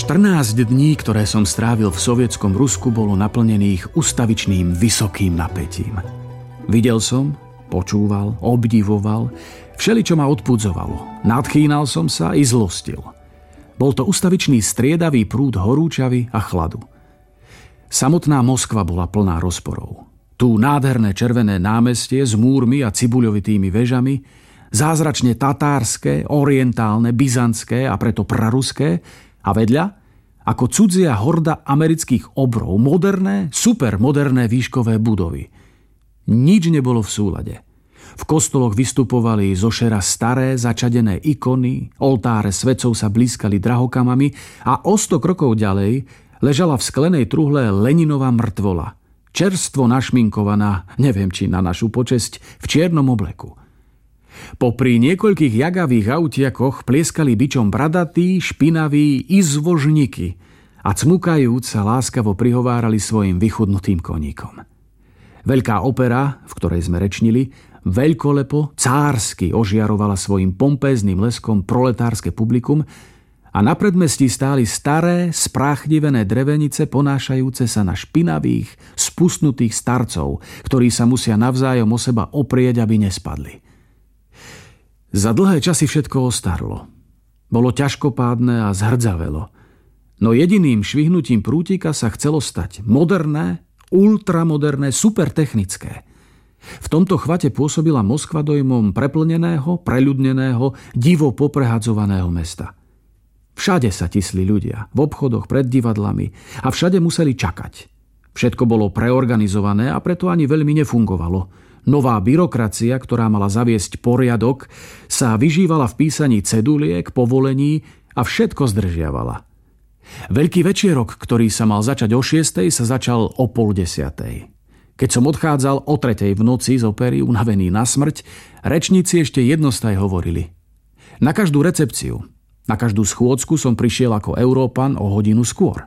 14 dní, ktoré som strávil v sovietskom Rusku, bolo naplnených ustavičným vysokým napätím. Videl som, počúval, obdivoval, všeličo ma odpudzovalo. Nadchýnal som sa i zlostil. Bol to ustavičný striedavý prúd horúčavy a chladu. Samotná Moskva bola plná rozporov. Tu nádherné červené námestie s múrmi a cibuľovitými vežami, zázračne tatárske, orientálne, byzantské a preto praruské, a vedľa, ako cudzia horda amerických obrov, moderné, supermoderné výškové budovy. Nič nebolo v súlade. V kostoloch vystupovali zo šera staré, začadené ikony, oltáre svetcov sa blízkali drahokamami a o 100 krokov ďalej ležala v sklenej truhle Leninová mŕtvola, čerstvo našminkovaná, neviem či na našu počesť, v čiernom obleku. Popri niekoľkých jagavých autiakoch plieskali bičom bradatí, špinaví izvožníky a cmukajúc sa láskavo prihovárali svojim vychudnutým koníkom. Veľká opera, v ktorej sme rečnili, veľkolepo, cársky ožiarovala svojim pompézným leskom proletárske publikum a na predmestí stáli staré, spráchnivené drevenice ponášajúce sa na špinavých, spustnutých starcov, ktorí sa musia navzájom o seba oprieť, aby nespadli. Za dlhé časy všetko ostarlo. Bolo ťažkopádne a zhrdzavelo. No jediným švihnutím prútika sa chcelo stať moderné, ultramoderné, supertechnické. V tomto chvate pôsobila Moskva dojmom preplneného, preľudneného, divo poprehadzovaného mesta. Všade sa tisli ľudia, v obchodoch, pred divadlami a všade museli čakať. Všetko bolo preorganizované a preto ani veľmi nefungovalo. Nová byrokracia, ktorá mala zaviesť poriadok, sa vyžívala v písaní ceduliek, povolení a všetko zdržiavala. Veľký večierok, ktorý sa mal začať o 6:00, sa začal o 9:30. Keď som odchádzal o 3:00 v noci z opery, unavený na smrť, rečníci ešte jednostaj hovorili. Na každú recepciu, na každú schôdzku som prišiel ako Európan o hodinu skôr.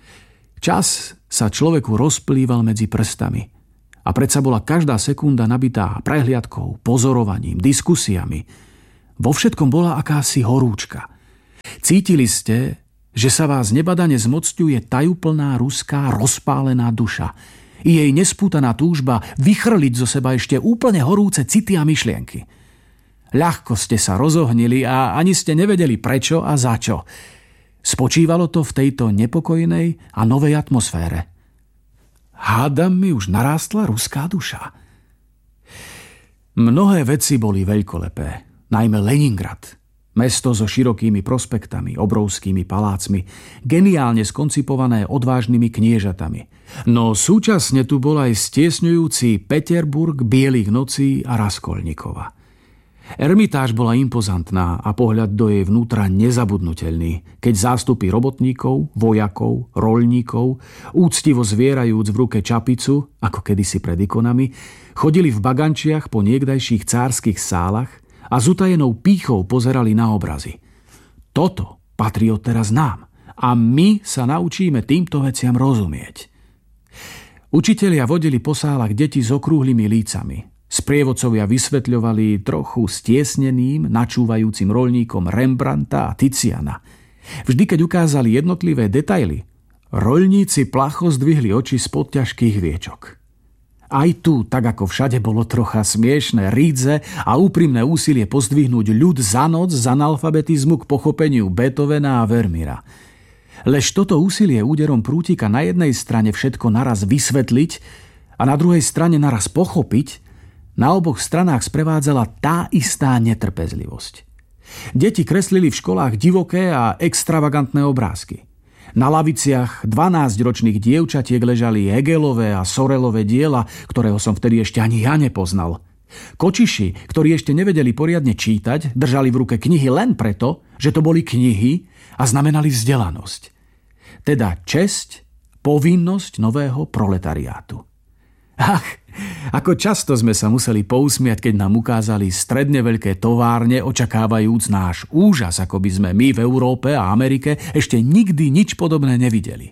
Čas sa človeku rozplýval medzi prstami. A predsa bola každá sekunda nabitá prehliadkou, pozorovaním, diskusiami. Vo všetkom bola akási horúčka. Cítili ste, že sa vás nebadane zmocňuje tajúplná ruská rozpálená duša. I jej nespútaná túžba vychrliť zo seba ešte úplne horúce city a myšlienky. Ľahko ste sa rozohnili a ani ste nevedeli prečo a za čo. Spočívalo to v tejto nepokojnej a novej atmosfére. Hádam mi už narástla ruská duša. Mnohé veci boli veľkolepé, najmä Leningrad. Mesto so širokými prospektami, obrovskými palácmi, geniálne skoncipované odvážnymi kniežatami. No súčasne tu bol aj stiesňujúci Peterburg, Bielých nocí a Raskolníkova. Ermitáž bola impozantná a pohľad do jej vnútra nezabudnutelný, keď zástupy robotníkov, vojakov, roľníkov, úctivo zvierajúc v ruke čapicu, ako kedysi pred ikonami, chodili v bagančiach po niekdajších cárskych sálach a s utajenou pýchou pozerali na obrazy. Toto patrí odteraz nám a my sa naučíme týmto veciam rozumieť. Učitelia vodili po sálach deti s okrúhlymi lícami. Sprievodcovia vysvetľovali trochu stiesneným, načúvajúcim roľníkom Rembrandta a Tiziana. Vždy, keď ukázali jednotlivé detaily, roľníci placho zdvihli oči spod ťažkých viečok. Aj tu, tak ako všade, bolo trocha smiešné, rídze a úprimné úsilie pozdvihnúť ľud za noc z analfabetizmu k pochopeniu Beethovena a Vermeera. Lež toto úsilie úderom prútika na jednej strane všetko naraz vysvetliť a na druhej strane naraz pochopiť, na oboch stranách sprevádzala tá istá netrpezlivosť. Deti kreslili v školách divoké a extravagantné obrázky. Na laviciach 12-ročných dievčatiek ležali Hegelové a Sorelové diela, ktorého som vtedy ešte ani ja nepoznal. Kočiši, ktorí ešte nevedeli poriadne čítať, držali v ruke knihy len preto, že to boli knihy a znamenali vzdelanosť. Teda česť, povinnosť nového proletariátu. Ach, ako často sme sa museli pousmiať, keď nám ukázali stredne veľké továrne, očakávajúc náš úžas, ako by sme my v Európe a Amerike ešte nikdy nič podobné nevideli.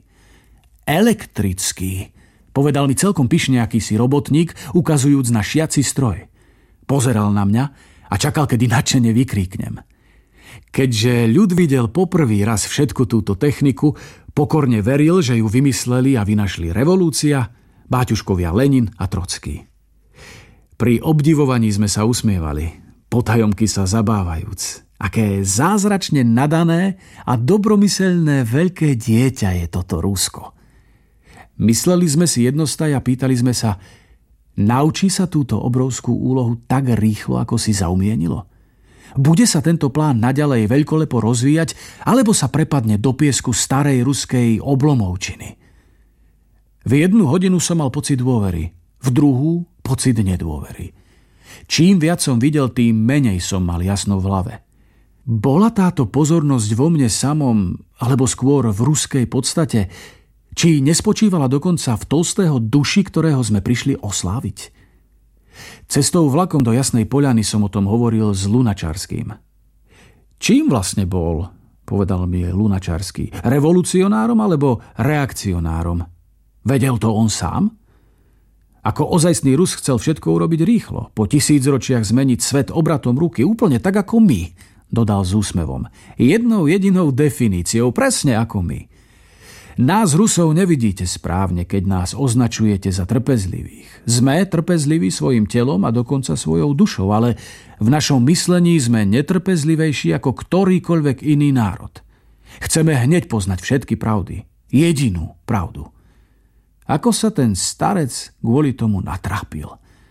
Elektrický, povedal mi celkom pyšne akýsi robotník, ukazujúc na šiaci stroj. Pozeral na mňa a čakal, kedy nadšene vykríknem. Keďže ľud videl poprvý raz všetku túto techniku, pokorne veril, že ju vymysleli a vynašli revolúcia, báťuškovia Lenin a Trocký. Pri obdivovaní sme sa usmievali, potajomky sa zabávajúc. Aké zázračne nadané a dobromyselné veľké dieťa je toto Rusko. Mysleli sme si jednostaj a pýtali sme sa, naučí sa túto obrovskú úlohu tak rýchlo, ako si zaumienilo? Bude sa tento plán naďalej veľkolepo rozvíjať, alebo sa prepadne do piesku starej ruskej oblomovčiny? V 1 hodinu som mal pocit dôvery, v druhú pocit nedôvery. Čím viac som videl, tým menej som mal jasno v hlave. Bola táto pozornosť vo mne samom, alebo skôr v ruskej podstate, či nespočívala dokonca v Tolstého duši, ktorého sme prišli osláviť? Cestou vlakom do Jasnej Poľany som o tom hovoril s Lunačarským. Čím vlastne bol, povedal mi Lunačarský, revolucionárom alebo reakcionárom? Vedel to on sám? Ako ozajstný Rus chcel všetko urobiť rýchlo, po 1000 ročiach zmeniť svet obratom ruky, úplne tak ako my, dodal s úsmevom. Jednou jedinou definíciou, presne ako my. Nás Rusov nevidíte správne, keď nás označujete za trpezlivých. Sme trpezliví svojim telom a dokonca svojou dušou, ale v našom myslení sme netrpezlivejší ako ktorýkoľvek iný národ. Chceme hneď poznať všetky pravdy. Jedinú pravdu. Ako sa ten starec kvôli tomu natrápil.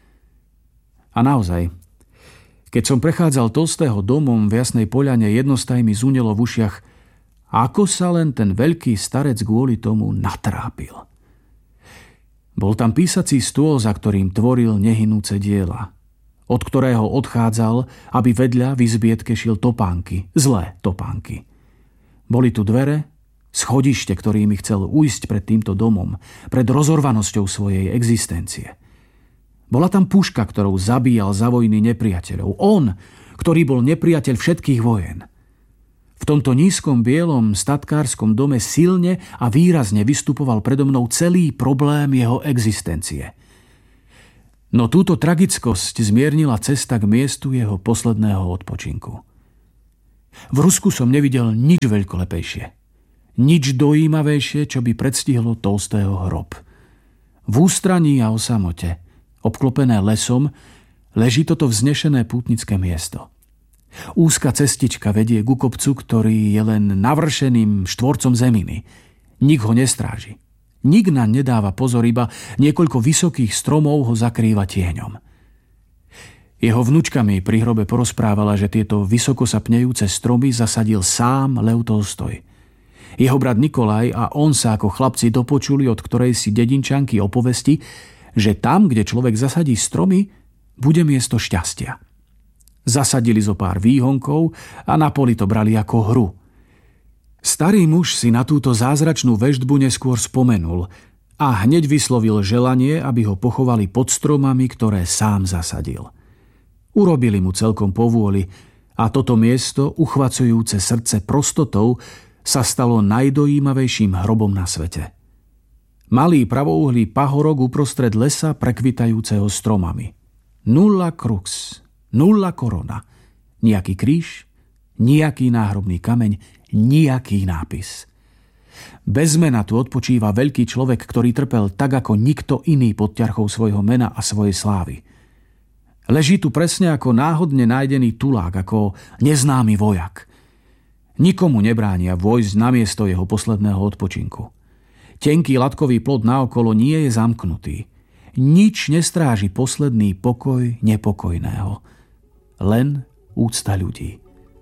A naozaj, keď som prechádzal Tolstého domom v Jasnej Poľane, jednostaj mi zúnelo v ušiach, ako sa len ten veľký starec kvôli tomu natrápil. Bol tam písací stôl, za ktorým tvoril nehynúce diela, od ktorého odchádzal, aby vedľa v izbietke šil topánky, zlé topánky. Boli tu dvere, schodište, ktorými chcel ujsť pred týmto domom, pred rozorvanosťou svojej existencie. Bola tam puška, ktorou zabíjal za vojny nepriateľov. On, ktorý bol nepriateľ všetkých vojen. V tomto nízkom bielom statkárskom dome silne a výrazne vystupoval predo mnou celý problém jeho existencie. No túto tragickosť zmiernila cesta k miestu jeho posledného odpočinku. V Rusku som nevidel nič veľkolepejšie. Nič dojímavejšie, čo by predstihlo Tolstého hrob. V ústraní a o samote, obklopené lesom, leží toto vznešené pútnické miesto. Úzka cestička vedie ku kopcu, ktorý je len navršeným štvorcom zeminy. Nik ho nestráži. Nik nám nedáva pozor, iba niekoľko vysokých stromov ho zakrýva tieňom. Jeho vnučka mi pri hrobe porozprávala, že tieto vysoko sa pnejúce stromy zasadil sám Lev Tolstoj. Jeho brat Nikolaj a on sa ako chlapci dopočuli od ktorej si dedinčanky opovesti, že tam, kde človek zasadí stromy, bude miesto šťastia. Zasadili zo pár výhonkov a na poli to brali ako hru. Starý muž si na túto zázračnú veštbu neskôr spomenul a hneď vyslovil želanie, aby ho pochovali pod stromami, ktoré sám zasadil. Urobili mu celkom povôli a toto miesto, uchvacujúce srdce prostotou, sa stalo najdojímavejším hrobom na svete. Malý pravouhlý pahorok uprostred lesa prekvitajúceho stromami. 0 krux, 0 korona, nejaký kríž, nejaký náhrobný kameň, nejaký nápis. Bez mena tu odpočíva veľký človek, ktorý trpel tak ako nikto iný pod ťarchou svojho mena a svojej slávy. Leží tu presne ako náhodne nájdený tulák, ako neznámy vojak. Nikomu nebránia vojsť na miesto jeho posledného odpočinku. Tenký latkový plot naokolo nie je zamknutý. Nič nestráži posledný pokoj nepokojného. Len úcta ľudí.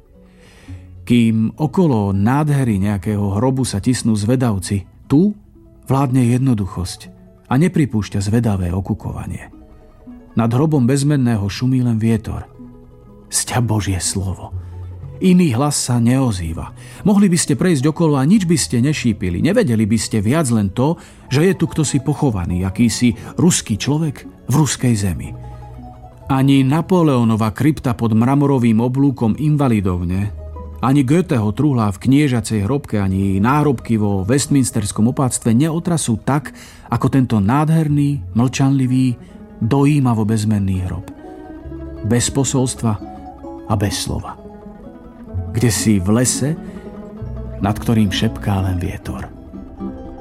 Kým okolo nádhery nejakého hrobu sa tisnú zvedavci, tu vládne jednoduchosť a nepripúšťa zvedavé okukovanie. Nad hrobom bezmenného šumí len vietor. Sťa Božie slovo. Iný hlas sa neozýva. Mohli by ste prejsť okolo a nič by ste nešípili. Nevedeli by ste viac len to, že je tu ktosi pochovaný, akýsi ruský človek v ruskej zemi. Ani Napoleonova krypta pod mramorovým oblúkom invalidovne, ani Goetheho truhlá v kniežacej hrobke, ani náhrobky vo Westminsterskom opáctve neotrasú tak, ako tento nádherný, mlčanlivý, dojímavo bezmenný hrob. Bez posolstva a bez slova. Kdesi v lese, nad ktorým šepká len vietor.